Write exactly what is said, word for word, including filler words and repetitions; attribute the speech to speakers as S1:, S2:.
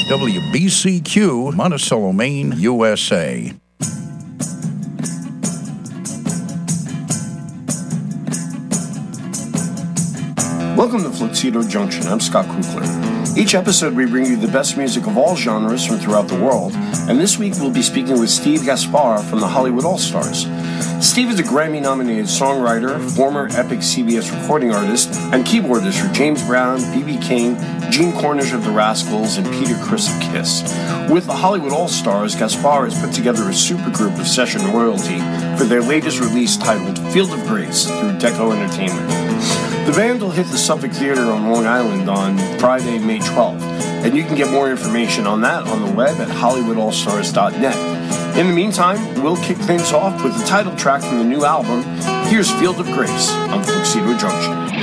S1: W B C Q, Monticello, Maine, U S A.
S2: Welcome to Fluxido Junction. I'm Scott Kukler. Each episode we bring you the best music of all genres from throughout the world, and this week we'll be speaking with Steve Gaspar from the Hollywood All-Stars. Steve is a Grammy-nominated songwriter, former Epic C B S recording artist, and keyboardist for James Brown, B B King, Gene Cornish of the Rascals, and Peter Criss of Kiss. With the Hollywood All-Stars, Gaspar has put together a supergroup of session royalty for their latest release titled Field of Grace through Deco Entertainment. The band will hit the Suffolk Theater on Long Island on Friday, May twelfth, and you can get more information on that on the web at hollywood all stars dot net. In the meantime, we'll kick things off with the title track from the new album. Here's Field of Grace on Fluxido Junction.